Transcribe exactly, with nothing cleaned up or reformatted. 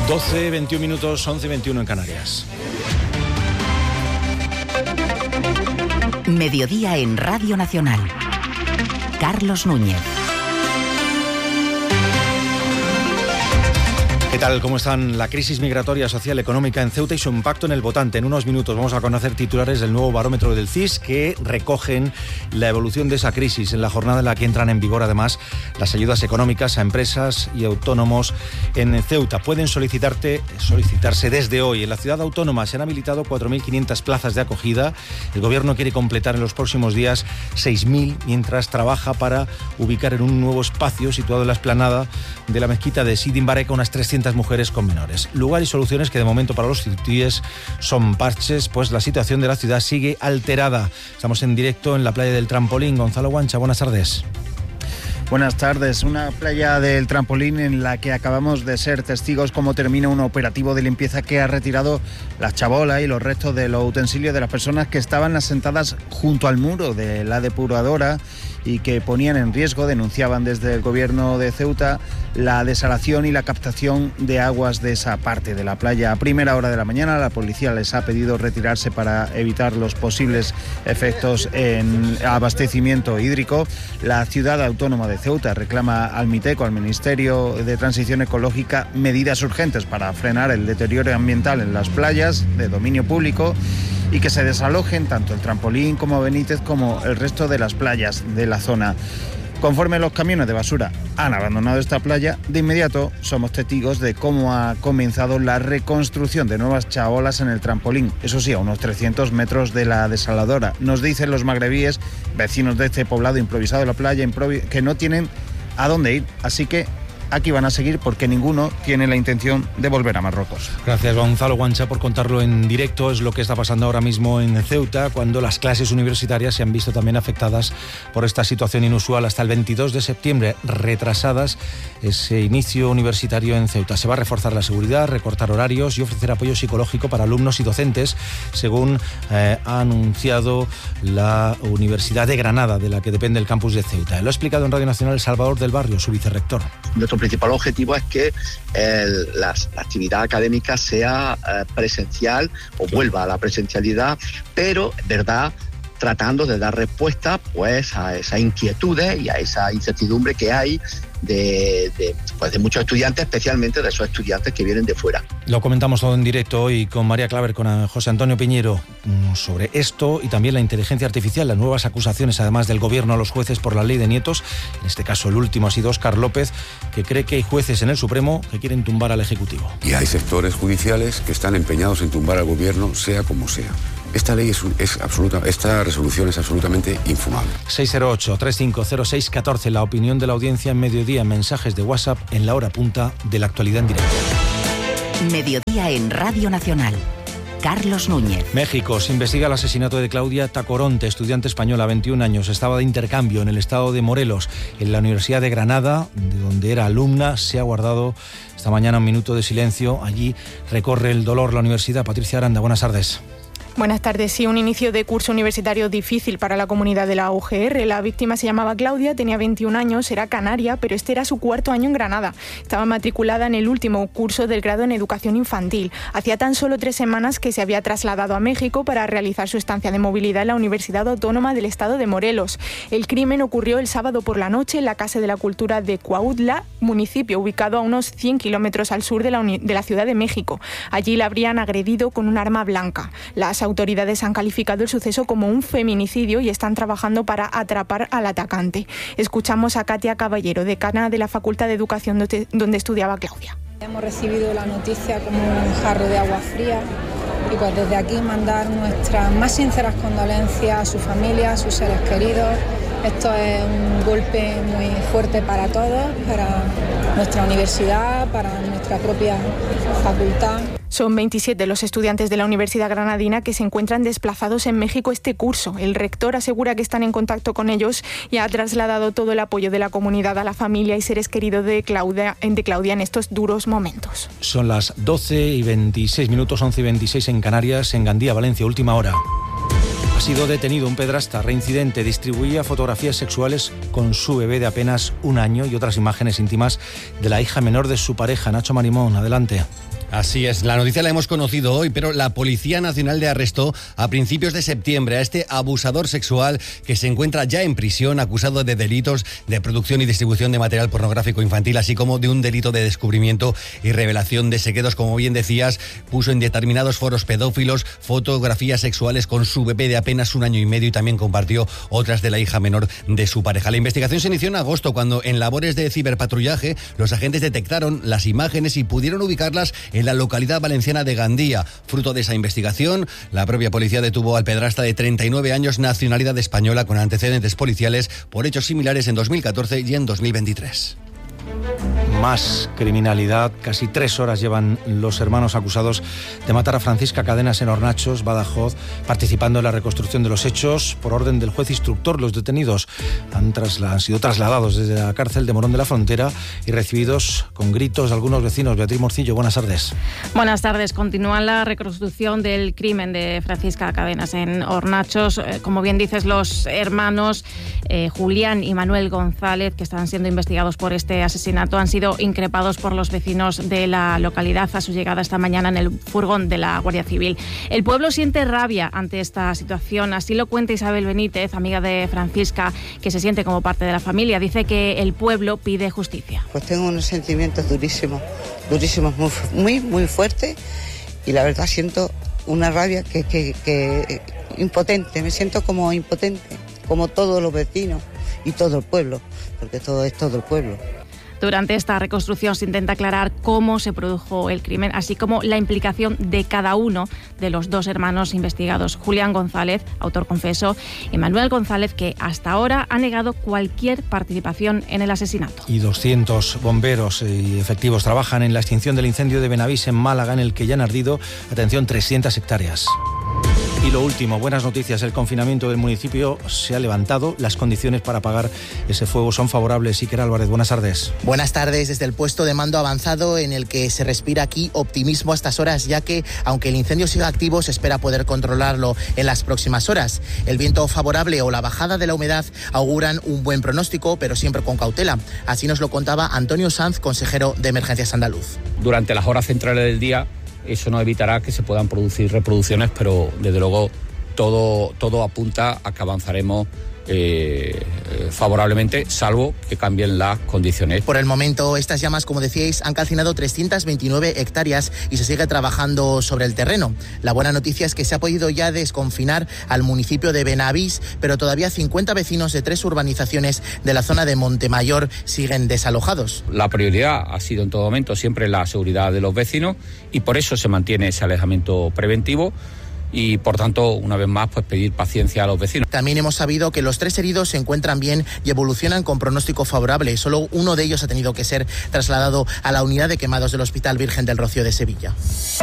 doce, veintiún minutos, once y veintiuno en Canarias. Mediodía en Radio Nacional. Carlos Núñez. ¿Qué tal? ¿Cómo están? La crisis migratoria, social, económica en Ceuta y su impacto en el votante. En unos minutos vamos a conocer titulares del nuevo barómetro del C I S que recogen la evolución de esa crisis en la jornada en la que entran en vigor además las ayudas económicas a empresas y autónomos en Ceuta. Pueden solicitarte, solicitarse desde hoy. En la ciudad autónoma se han habilitado cuatro mil quinientas plazas de acogida. El gobierno quiere completar en los próximos días seis mil, mientras trabaja para ubicar en un nuevo espacio situado en la explanada de la mezquita de Sidi Mbareka unas trescientas mujeres con menores. Lugar y soluciones que de momento para los ceutíes son parches, pues la situación de la ciudad sigue alterada. Estamos en directo en la playa del Trampolín. Gonzalo Guancha, buenas tardes. Buenas tardes. Una playa del Trampolín en la que acabamos de ser testigos cómo termina un operativo de limpieza que ha retirado las chabolas y los restos de los utensilios de las personas que estaban asentadas junto al muro de la depuradora y que ponían en riesgo, denunciaban desde el gobierno de Ceuta, la desalación y la captación de aguas de esa parte de la playa. A primera hora de la mañana la policía les ha pedido retirarse para evitar los posibles efectos en abastecimiento hídrico. La ciudad autónoma de Ceuta reclama al MITECO, al Ministerio de Transición Ecológica, medidas urgentes para frenar el deterioro ambiental en las playas de dominio público y que se desalojen tanto el Trampolín como Benítez como el resto de las playas de la zona. Conforme los camiones de basura han abandonado esta playa, de inmediato somos testigos de cómo ha comenzado la reconstrucción de nuevas chabolas en el Trampolín, eso sí, a unos trescientos metros de la desaladora. Nos dicen los magrebíes, vecinos de este poblado improvisado de la playa, improvi- que no tienen a dónde ir, así que aquí van a seguir porque ninguno tiene la intención de volver a Marruecos. Gracias, Gonzalo Guancha, por contarlo en directo. Es lo que está pasando ahora mismo en Ceuta, cuando las clases universitarias se han visto también afectadas por esta situación inusual. Hasta el veintidós de septiembre, retrasadas ese inicio universitario en Ceuta. Se va a reforzar la seguridad, recortar horarios y ofrecer apoyo psicológico para alumnos y docentes, según eh, ha anunciado la Universidad de Granada, de la que depende el campus de Ceuta. Lo ha explicado en Radio Nacional Salvador del Barrio, su vicerrector. Nuestro principal objetivo es que el, las, la actividad académica sea eh, presencial o vuelva a la presencialidad, pero, verdad, tratando de dar respuesta pues a esas inquietudes y a esa incertidumbre que hay de, de, pues, de muchos estudiantes, especialmente de esos estudiantes que vienen de fuera. Lo comentamos todo en directo hoy con María Claver, con José Antonio Piñero, sobre esto y también la inteligencia artificial, las nuevas acusaciones además del gobierno a los jueces por la ley de nietos. En este caso el último ha sido Óscar López, que cree que hay jueces en el Supremo que quieren tumbar al Ejecutivo. Y hay sectores judiciales que están empeñados en tumbar al gobierno, sea como sea. Esta ley es, es absoluta, esta resolución es absolutamente infumable. seis cero ocho, tres cinco cero seis, uno cuatro, la opinión de la audiencia en mediodía, mensajes de WhatsApp en la hora punta de la actualidad en directo. Mediodía en Radio Nacional. Carlos Núñez. México se investiga el asesinato de Claudia Tacoronte, estudiante española, veintiún años, estaba de intercambio en el estado de Morelos, en la Universidad de Granada, de donde era alumna. Se ha guardado esta mañana un minuto de silencio. Allí recorre el dolor la universidad. Patricia Aranda, buenas tardes. Buenas tardes. Sí, un inicio de curso universitario difícil para la comunidad de la U G R. La víctima se llamaba Claudia, tenía veintiún años, era canaria, pero este era su cuarto año en Granada. Estaba matriculada en el último curso del grado en educación infantil. Hacía tan solo tres semanas que se había trasladado a México para realizar su estancia de movilidad en la Universidad Autónoma del Estado de Morelos. El crimen ocurrió el sábado por la noche en la Casa de la Cultura de Cuautla, municipio ubicado a unos cien kilómetros al sur de la, uni- de la Ciudad de México. Allí la habrían agredido con un arma blanca. Las autoridades han calificado el suceso como un feminicidio y están trabajando para atrapar al atacante. Escuchamos a Katia Caballero, decana de la Facultad de Educación donde estudiaba Claudia. Hemos recibido la noticia como un jarro de agua fría y pues desde aquí mandar nuestras más sinceras condolencias a su familia, a sus seres queridos. Esto es un golpe muy fuerte para todos, para nuestra universidad, para nuestra propia facultad. Son veintisiete los estudiantes de la Universidad Granadina que se encuentran desplazados en México este curso. El rector asegura que están en contacto con ellos y ha trasladado todo el apoyo de la comunidad a la familia y seres queridos de Claudia, de Claudia en estos duros momentos. Son las doce y veintiséis minutos, once y veintiséis en Canarias, en Gandía, Valencia, última hora. Ha sido detenido un pedrasta, reincidente, distribuía fotografías sexuales con su bebé de apenas un año y otras imágenes íntimas de la hija menor de su pareja. Nacho Marimón, adelante. Así es, la noticia la hemos conocido hoy, pero la Policía Nacional le arrestó a principios de septiembre a este abusador sexual que se encuentra ya en prisión, acusado de delitos de producción y distribución de material pornográfico infantil, así como de un delito de descubrimiento y revelación de secretos. Como bien decías, puso en determinados foros pedófilos fotografías sexuales con su bebé de apenas un año y medio y también compartió otras de la hija menor de su pareja. La investigación se inició en agosto, cuando en labores de ciberpatrullaje los agentes detectaron las imágenes y pudieron ubicarlas en la localidad valenciana de Gandía. Fruto de esa investigación, la propia policía detuvo al pedrasta de treinta y nueve años, nacionalidad española, con antecedentes policiales por hechos similares en dos mil catorce y en dos mil veintitrés. Más criminalidad. Casi tres horas llevan los hermanos acusados de matar a Francisca Cadenas en Hornachos, Badajoz, participando en la reconstrucción de los hechos. Por orden del juez instructor, los detenidos han, trasla- han sido trasladados desde la cárcel de Morón de la Frontera y recibidos con gritos de algunos vecinos. Beatriz Morcillo, buenas tardes. Buenas tardes. Continúa la reconstrucción del crimen de Francisca Cadenas en Hornachos. Eh, como bien dices, los hermanos eh, Julián y Manuel González, que están siendo investigados por este asesinato, han sido increpados por los vecinos de la localidad a su llegada esta mañana en el furgón de la Guardia Civil. El pueblo siente rabia ante esta situación, así lo cuenta Isabel Benítez, amiga de Francisca, que se siente como parte de la familia. Dice que el pueblo pide justicia. Pues tengo unos sentimientos durísimos, durísimos, muy, muy, muy fuertes, y la verdad siento una rabia que, que, que impotente, me siento como impotente, como todos los vecinos y todo el pueblo, porque todo es todo el pueblo. Durante esta reconstrucción se intenta aclarar cómo se produjo el crimen, así como la implicación de cada uno de los dos hermanos investigados. Julián González, autor confeso, y Manuel González, que hasta ahora ha negado cualquier participación en el asesinato. Y doscientos bomberos y efectivos trabajan en la extinción del incendio de Benavís en Málaga, en el que ya han ardido, atención, trescientas hectáreas. Y lo último, buenas noticias, el confinamiento del municipio se ha levantado, las condiciones para apagar ese fuego son favorables. Iker Álvarez, buenas tardes. Buenas tardes. Desde el puesto de mando avanzado, en el que se respira aquí optimismo a estas horas, ya que, aunque el incendio siga activo, se espera poder controlarlo en las próximas horas. El viento favorable o la bajada de la humedad auguran un buen pronóstico, pero siempre con cautela. Así nos lo contaba Antonio Sanz, consejero de Emergencias Andaluz. Durante las horas centrales del día, eso no evitará que se puedan producir reproducciones, pero desde luego todo, todo apunta a que avanzaremos eh, favorablemente, salvo que cambien las condiciones. Por el momento, estas llamas, como decíais, han calcinado trescientas veintinueve hectáreas y se sigue trabajando sobre el terreno. La buena noticia es que se ha podido ya desconfinar al municipio de Benavís, pero todavía cincuenta vecinos de tres urbanizaciones de la zona de Montemayor siguen desalojados. La prioridad ha sido en todo momento siempre la seguridad de los vecinos, y por eso se mantiene ese alejamiento preventivo. Y, por tanto, una vez más, pues pedir paciencia a los vecinos. También hemos sabido que los tres heridos se encuentran bien y evolucionan con pronóstico favorable. Solo uno de ellos ha tenido que ser trasladado a la unidad de quemados del Hospital Virgen del Rocío de Sevilla.